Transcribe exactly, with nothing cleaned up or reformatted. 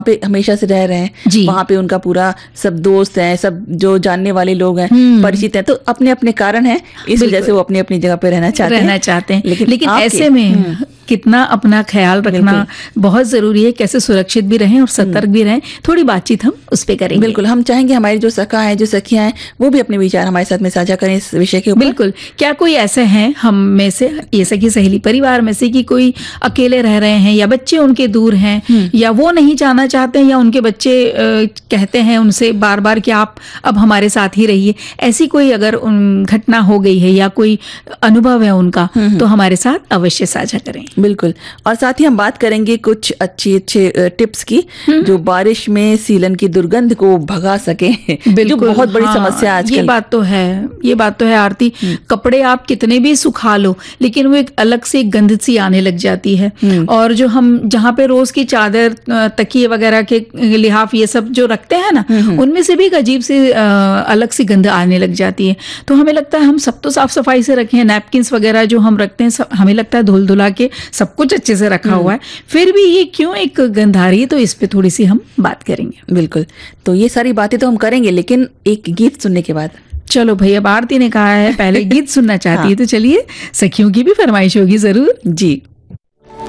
पे हमेशा से रह रहे हैं जी। वहाँ पे उनका पूरा सब दोस्त हैं, सब जो जानने वाले लोग हैं, हम्म। परिचित हैं, तो अपने अपने कारण हैं, इस वजह से वो अपनी अपनी जगह पे रहना चाहते रहना हैं चाहते हैं लेकिन, लेकिन आपके- ऐसे में हम्म, कितना अपना ख्याल रखना बिल्कुल। बहुत जरूरी है, कैसे सुरक्षित भी रहें और सतर्क भी रहें। थोड़ी बातचीत हम उस पे करेंगे। बिल्कुल, हम चाहेंगे हमारी जो सखा है, जो सखियां हैं, वो भी अपने विचार हमारे साथ में साझा करें इस विषय के ऊपर। बिल्कुल। क्या कोई ऐसे हैं हम में से, ये सखी सहेली परिवार में से, कि कोई अकेले रह रहे हैं या बच्चे उनके दूर हैं या वो नहीं जाना चाहते हैं या उनके बच्चे अ, कहते हैं उनसे बार बार कि आप अब हमारे साथ ही रहिए, ऐसी कोई अगर उन, घटना हो गई है या कोई अनुभव है उनका, तो हमारे साथ अवश्य साझा करें। बिल्कुल। और साथ ही हम बात करेंगे कुछ अच्छी अच्छे टिप्स की जो बारिश में सीलन की दुर्गंध को भगा सके, जो बहुत बड़ी हाँ, समस्या आजकल। ये बात तो है, ये बात तो है आरती। कपड़े आप कितने भी सुखा लो, लेकिन वो एक अलग से गंध सी आने लग जाती है। और जो हम जहाँ पे रोज की चादर, तकिए वगैरह के लिहाफ ये सब जो रखते हैं ना, उनमें से भी एक अजीब सी अलग सी गंध आने लग जाती है। तो हमें लगता है हम सब तो साफ सफाई से रखें, नैपकिन्स वगैरह जो हम रखते हैं सब हमें लगता है धुल धुला के सब कुछ अच्छे से रखा हुआ है, फिर भी ये क्यों एक गंध आ रही है, तो इस पे थोड़ी सी हम बात करेंगे। बिल्कुल, तो ये सारी बातें तो हम करेंगे, लेकिन एक गीत सुनने के बाद। चलो भैया, अब आरती ने कहा है पहले गीत सुनना चाहती है, हाँ। तो चलिए, सखियों की भी फरमाइश होगी जरूर। जी।